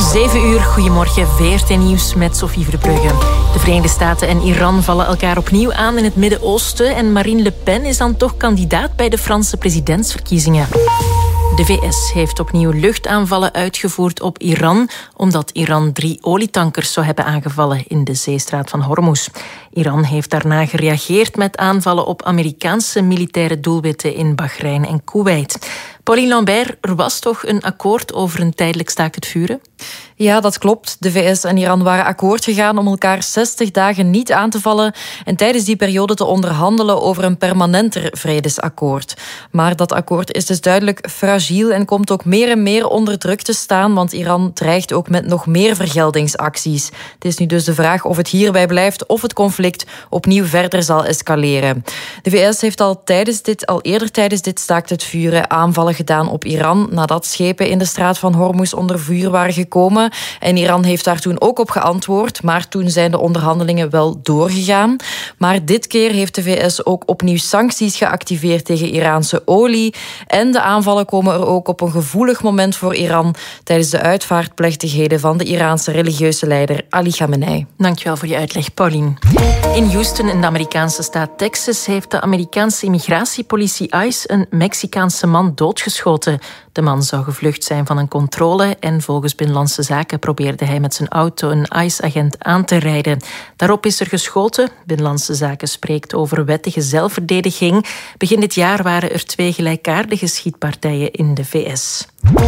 7 uur, goedemorgen, VRT Nieuws met Sophie Verbrugge. De Verenigde Staten en Iran vallen elkaar opnieuw aan in het Midden-Oosten en Marine Le Pen is dan toch kandidaat bij de Franse presidentsverkiezingen. De VS heeft opnieuw luchtaanvallen uitgevoerd op Iran, omdat Iran 3 olietankers zou hebben aangevallen in de zeestraat van Hormuz. Iran heeft daarna gereageerd met aanvallen op Amerikaanse militaire doelwitten in Bahrein en Kuwait. Pauline Lambert, er was toch een akkoord over een tijdelijk staakt het vuren? Ja, dat klopt. De VS en Iran waren akkoord gegaan om elkaar 60 dagen niet aan te vallen en tijdens die periode te onderhandelen over een permanenter vredesakkoord. Maar dat akkoord is dus duidelijk fragiel en komt ook meer en meer onder druk te staan, want Iran dreigt ook met nog meer vergeldingsacties. Het is nu dus de vraag of het hierbij blijft of het conflict opnieuw verder zal escaleren. De VS heeft al eerder tijdens dit staakt het vuren aanvallen gedaan op Iran, nadat schepen in de straat van Hormuz onder vuur waren gekomen. En Iran heeft daar toen ook op geantwoord, maar toen zijn de onderhandelingen wel doorgegaan. Maar dit keer heeft de VS ook opnieuw sancties geactiveerd tegen Iraanse olie. En de aanvallen komen er ook op een gevoelig moment voor Iran tijdens de uitvaartplechtigheden van de Iraanse religieuze leider Ali Khamenei. Dankjewel voor je uitleg, Pauline. In Houston, in de Amerikaanse staat Texas, heeft de Amerikaanse immigratiepolitie ICE een Mexicaanse man doodgeschoten. De man zou gevlucht zijn van een controle en volgens Binnenlandse Zaken probeerde hij met zijn auto een ICE-agent aan te rijden. Daarop is er geschoten. Binnenlandse Zaken spreekt over wettige zelfverdediging. Begin dit jaar waren er 2 gelijkaardige schietpartijen in de VS.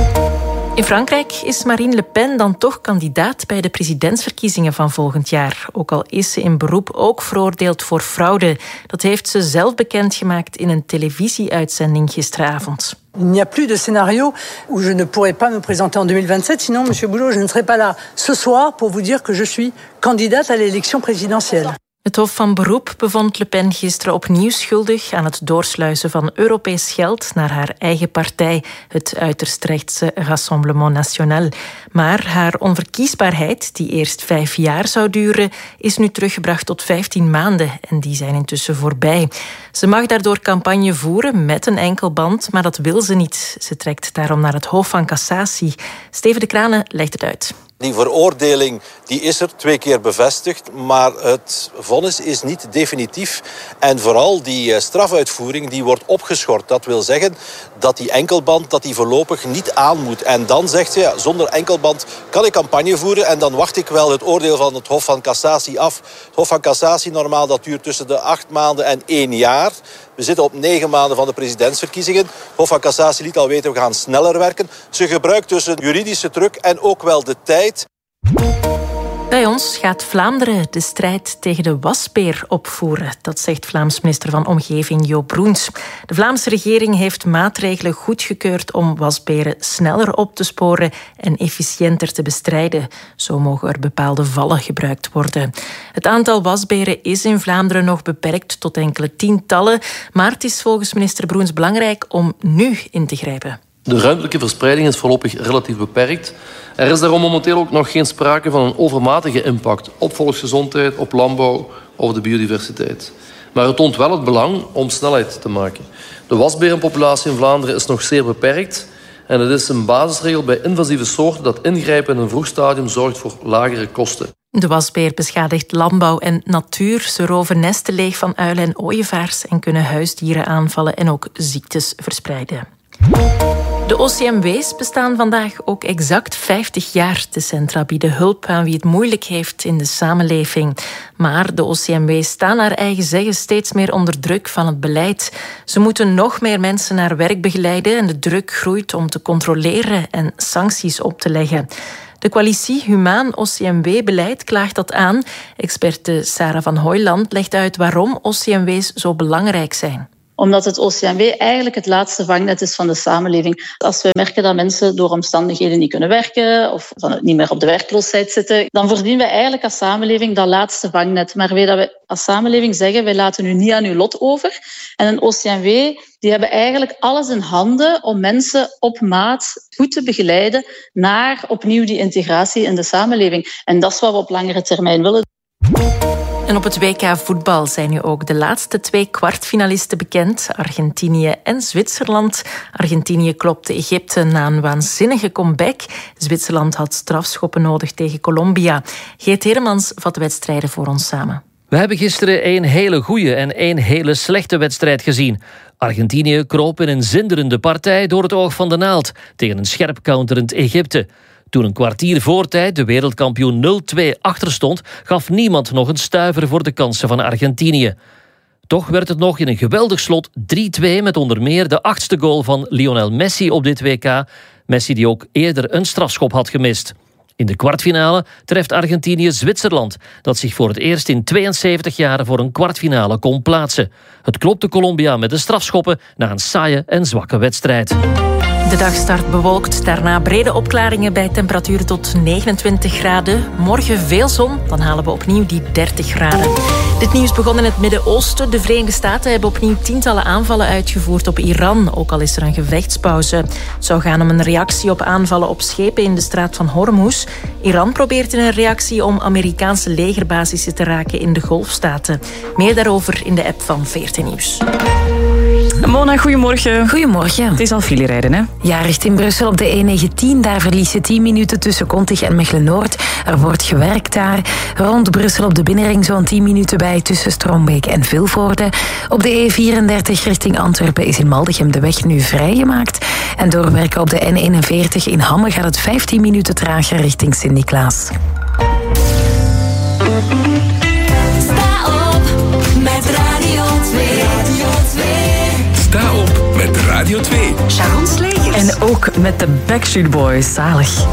In Frankrijk is Marine Le Pen dan toch kandidaat bij de presidentsverkiezingen van volgend jaar. Ook al is ze in beroep ook veroordeeld voor fraude. Dat heeft ze zelf bekendgemaakt in een televisieuitzending gisteravond. Il n'y a plus de scénario où je ne pourrais pas me présenter en 2027, sinon, monsieur Boulot, je ne serai pas là ce soir pour vous dire que je suis candidate à l'élection présidentielle. Het Hof van Beroep bevond Le Pen gisteren opnieuw schuldig aan het doorsluizen van Europees geld naar haar eigen partij, het uiterst rechtse Rassemblement National. Maar haar onverkiesbaarheid, die eerst 5 jaar zou duren, is nu teruggebracht tot 15 maanden en die zijn intussen voorbij. Ze mag daardoor campagne voeren met een enkelband, maar dat wil ze niet. Ze trekt daarom naar het Hof van Cassatie. Steven de Kranen legt het uit. Die veroordeling die is er 2 keer bevestigd, maar het vonnis is niet definitief. En vooral die strafuitvoering die wordt opgeschort. Dat wil zeggen dat die enkelband dat die voorlopig niet aan moet. En dan zegt ze, ja, zonder enkelband kan ik campagne voeren en dan wacht ik wel het oordeel van het Hof van Cassatie af. Het Hof van Cassatie normaal dat duurt tussen de 8 maanden en 1 jaar. We zitten op 9 maanden van de presidentsverkiezingen. Het Hof van Cassatie liet al weten, we gaan sneller werken. Ze gebruikt dus een juridische truc en ook wel de tijd. Bij ons gaat Vlaanderen de strijd tegen de wasbeer opvoeren. Dat zegt Vlaams minister van Omgeving Jo Broens. De Vlaamse regering heeft maatregelen goedgekeurd om wasberen sneller op te sporen en efficiënter te bestrijden. Zo mogen er bepaalde vallen gebruikt worden. Het aantal wasberen is in Vlaanderen nog beperkt tot enkele tientallen, maar het is volgens minister Broens belangrijk om nu in te grijpen. De ruimtelijke verspreiding is voorlopig relatief beperkt. Er is daarom momenteel ook nog geen sprake van een overmatige impact op volksgezondheid, op landbouw of de biodiversiteit. Maar het toont wel het belang om snelheid te maken. De wasberenpopulatie in Vlaanderen is nog zeer beperkt en het is een basisregel bij invasieve soorten dat ingrijpen in een vroeg stadium zorgt voor lagere kosten. De wasbeer beschadigt landbouw en natuur. Ze roven nesten leeg van uilen en ooievaars en kunnen huisdieren aanvallen en ook ziektes verspreiden. De OCMW's bestaan vandaag ook exact 50 jaar. De centra bieden hulp aan wie het moeilijk heeft in de samenleving. Maar de OCMW's staan naar eigen zeggen steeds meer onder druk van het beleid. Ze moeten nog meer mensen naar werk begeleiden en de druk groeit om te controleren en sancties op te leggen. De coalitie Humaan OCMW-beleid klaagt dat aan. Experte Sarah van Hooiland legt uit waarom OCMW's zo belangrijk zijn. Omdat het OCMW eigenlijk het laatste vangnet is van de samenleving. Als we merken dat mensen door omstandigheden niet kunnen werken of niet meer op de werkloosheid zitten, dan verdienen we eigenlijk als samenleving dat laatste vangnet. Maar weet dat we als samenleving zeggen, wij laten u niet aan uw lot over. En een OCMW, die hebben eigenlijk alles in handen om mensen op maat goed te begeleiden naar opnieuw die integratie in de samenleving. En dat is wat we op langere termijn willen. En op het WK voetbal zijn nu ook de laatste 2 kwartfinalisten bekend. Argentinië en Zwitserland. Argentinië klopte Egypte na een waanzinnige comeback. Zwitserland had strafschoppen nodig tegen Colombia. Geert Heremans vat de wedstrijden voor ons samen. We hebben gisteren 1 hele goede en 1 hele slechte wedstrijd gezien. Argentinië kroop in een zinderende partij door het oog van de naald tegen een scherp counterend Egypte. Toen een kwartier voor tijd de wereldkampioen 0-2 achter stond, gaf niemand nog een stuiver voor de kansen van Argentinië. Toch werd het nog in een geweldig slot 3-2 met onder meer de 8e goal van Lionel Messi op dit WK. Messi die ook eerder een strafschop had gemist. In de kwartfinale treft Argentinië Zwitserland, dat zich voor het eerst in 72 jaar voor een kwartfinale kon plaatsen. Het klopte Colombia met de strafschoppen na een saaie en zwakke wedstrijd. De dag start bewolkt, daarna brede opklaringen bij temperaturen tot 29 graden. Morgen veel zon, dan halen we opnieuw die 30 graden. Dit nieuws begon in het Midden-Oosten. De Verenigde Staten hebben opnieuw tientallen aanvallen uitgevoerd op Iran, ook al is er een gevechtspauze. Het zou gaan om een reactie op aanvallen op schepen in de straat van Hormuz. Iran probeert in een reactie om Amerikaanse legerbasissen te raken in de Golfstaten. Meer daarover in de app van VRT Nieuws. Mona, goedemorgen. Goedemorgen. Het is al file rijden, hè? Ja, richting Brussel op de E19. Daar verlies je 10 minuten tussen Kontig en Mechelen-Noord. Er wordt gewerkt daar. Rond Brussel op de binnenring zo'n 10 minuten bij tussen Strombeek en Vilvoorde. Op de E34 richting Antwerpen is in Maldegem de weg nu vrijgemaakt. En doorwerken op de N41 in Hamme gaat het 15 minuten trager richting Sint-Niklaas. Sta op met Radio 2. Sta op met Radio 2. Sharon Slegers. En ook met de Backstreet Boys. Zalig.